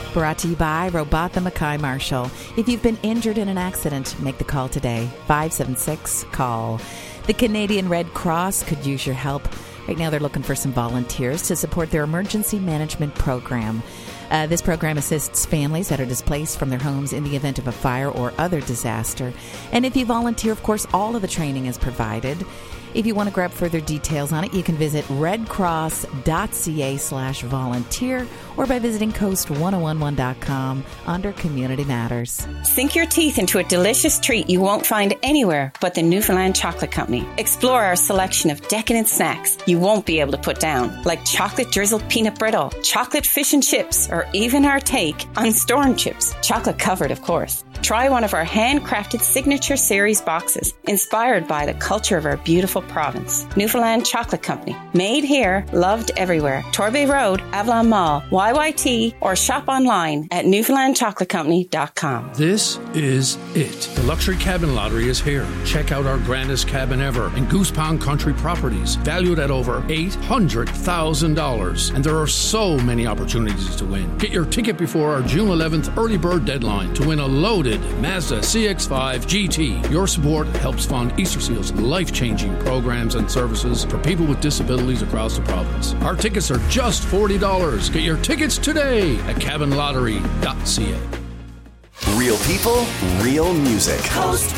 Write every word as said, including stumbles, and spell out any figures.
Brought to you by Robatha Mackay Marshall. If you've been injured in an accident, make the call today. five seven six, call. The Canadian Red Cross could use your help. Right now they're looking for some volunteers to support their emergency management program. Uh, this program assists families that are displaced from their homes in the event of a fire or other disaster. And if you volunteer, of course, all of the training is provided. If you want to grab further details on it, you can visit redcross.ca slash volunteer or by visiting coast ten eleven dot com under Community Matters. Sink your teeth into a delicious treat you won't find anywhere but the Newfoundland Chocolate Company. Explore our selection of decadent snacks you won't be able to put down, like chocolate drizzled peanut brittle, chocolate fish and chips, or even our take on storm chips, chocolate covered, of course. Try one of our handcrafted signature series boxes, inspired by the culture of our beautiful province. Newfoundland Chocolate Company. Made here, loved everywhere. Torbay Road, Avalon Mall, Y Y T, or shop online at newfoundland chocolate company dot com. This is it. The Luxury Cabin Lottery is here. Check out our grandest cabin ever in Goose Pond Country Properties, valued at over eight hundred thousand dollars. And there are so many opportunities to win. Get your ticket before our June eleventh early bird deadline to win a loaded Mazda C X five G T. Your support helps fund Easter Seal's life-changing programs and services for people with disabilities across the province. Our tickets are just forty dollars. Get your tickets today at cabin lottery dot c a. Real people, real music. Coast